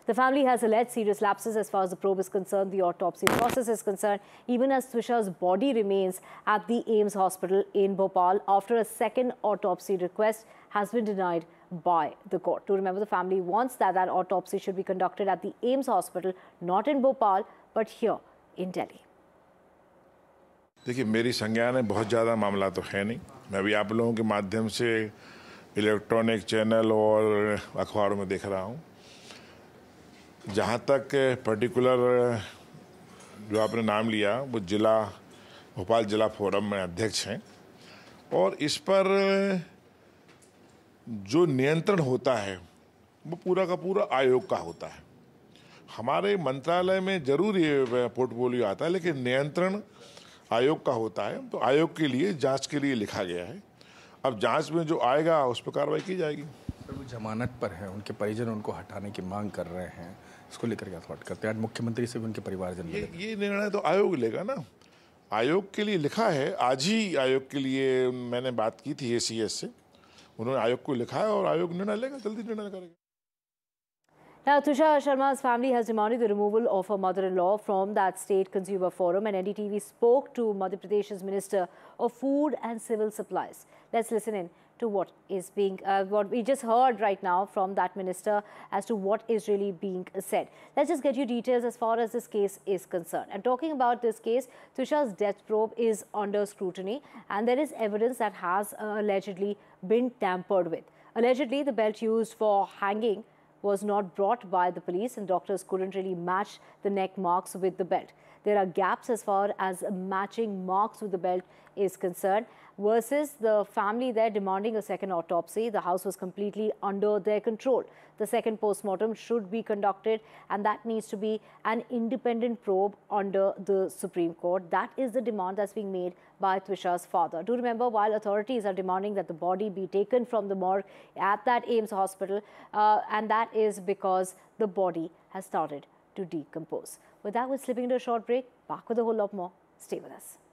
The family has alleged serious lapses as far as the probe is concerned, the autopsy process is concerned, even as Twisha's body remains at the AIIMS hospital in Bhopal after a second autopsy request has been denied by the court. To remember, the family wants that autopsy should be conducted at the AIIMS hospital, not in Bhopal, but here in Delhi. देखिए, मेरी संज्ञान में बहुत ज़्यादा मामला तो है नहीं। मैं भी आप लोगों के माध्यम से इलेक्ट्रॉनिक चैनल और अखबारों में देख रहा हूँ। जहाँ तक पर्टिकुलर जो आपने नाम लिया, वो भोपाल जिला फोरम में अध्यक्ष हैं, और इस पर जो नियंत्रण होता है वो पूरा का पूरा आयोग का होता है। हमारे मंत्रालय में जरूर ये पोर्टफोलियो आता है, लेकिन नियंत्रण आयोग का होता है। तो आयोग के लिए जांच के लिए लिखा गया है। अब जांच में जो आएगा उस पर कार्रवाई की जाएगी। वो जमानत पर है, उनके परिजन उनको हटाने की मांग कर रहे हैं, इसको लेकर क्या थॉट करते हैं? आज मुख्यमंत्री से भी उनके परिवारजन ये निर्णय तो आयोग लेगा ना। आयोग के लिए लिखा है। आज ही आयोग के लिए मैंने बात की थी ACS से, उन्होंने आयोग को लिखा है और आयोग निर्णय लेगा, जल्दी निर्णय करेगा। Now, Twisha Sharma's family has demanded the removal of her mother-in-law from that state consumer forum, and NDTV spoke to Madhya Pradesh's Minister of Food and Civil Supplies. Let's listen in to what we just heard right now from that minister as to what is really being said. Let's just get you details as far as this case is concerned. And talking about this case, Twisha's death probe is under scrutiny, and there is evidence that has allegedly been tampered with. Allegedly, the belt used for hanging was not brought by the police, and doctors couldn't really match the neck marks with the belt. There are gaps as far as matching marks with the belt is concerned, versus the family there demanding a second autopsy. The house was completely under their control. The second postmortem should be conducted, and that needs to be an independent probe under the Supreme Court. That is the demand that's being made by Twisha's father. Do remember, while authorities are demanding that the body be taken from the morgue at that AIIMS hospital, and that is because the body has started to decompose. With that, we're slipping into a short break. Back with a whole lot more. Stay with us.